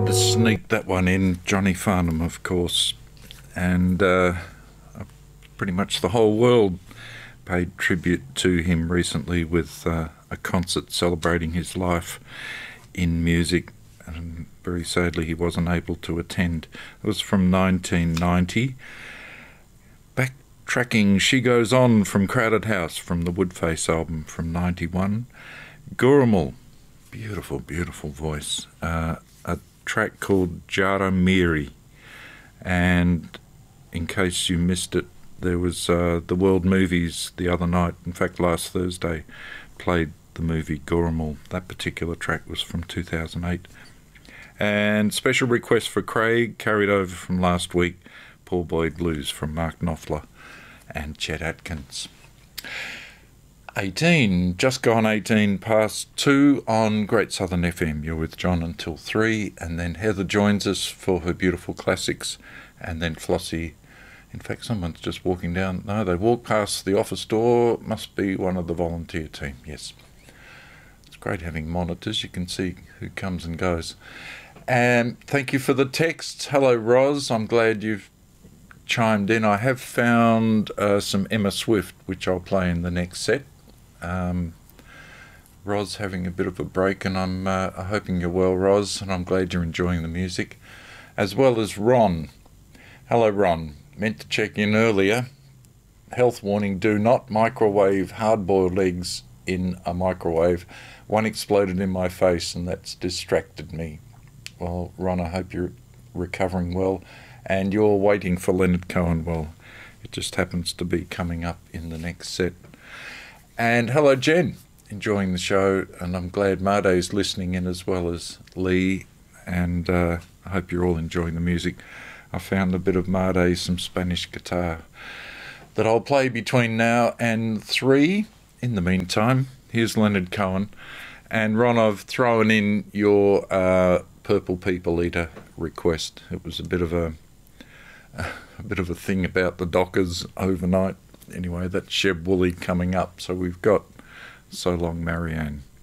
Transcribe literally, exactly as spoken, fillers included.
had to sneak that one in. Johnny Farnham, of course, and uh, pretty much the whole world paid tribute to him recently with uh, a concert celebrating his life in music, and very sadly he wasn't able to attend. It was from nineteen ninety. Backtracking, She Goes On from Crowded House from the Woodface album from ninety-one. Gurrumul, beautiful, beautiful voice. Uh, a track called Jara Miri. And in case you missed it, there was uh, the World Movies the other night, in fact last Thursday, played the movie Gurrumul. That particular track was from two thousand eight. And special request for Craig, carried over from last week, Poor Boy Blues from Mark Knopfler and Chet Atkins. eighteen, just gone eighteen past two on Great Southern F M. You're with John until three, and then Heather joins us for her beautiful classics, and then Flossie. In fact, someone's just walking down. No, they walk past the office door. Must be one of the volunteer team, yes. It's great having monitors. You can see who comes and goes. And thank you for the texts. Hello, Roz. I'm glad you've chimed in. I have found uh, some Emma Swift, which I'll play in the next set. Um, Roz having a bit of a break, and I'm uh, hoping you're well, Roz, and I'm glad you're enjoying the music. As well as Ron. Hello, Ron. Meant to check in earlier. Health warning, do not microwave hard-boiled eggs in a microwave. One exploded in my face, and that's distracted me. Well, Ron, I hope you're recovering well, and you're waiting for Leonard Cohen. Well, it just happens to be coming up in the next set. And hello, Jen, enjoying the show, and I'm glad Marde's listening in as well as Lee, and uh, I hope you're all enjoying the music. I found a bit of Marde, some Spanish guitar that I'll play between now and three. In the meantime, here's Leonard Cohen. And Ron, I've thrown in your uh, Purple People Eater request. It was a bit of a a bit of a thing about the Dockers overnight. Anyway, that's Sheb Woolley coming up. So we've got So Long Marianne.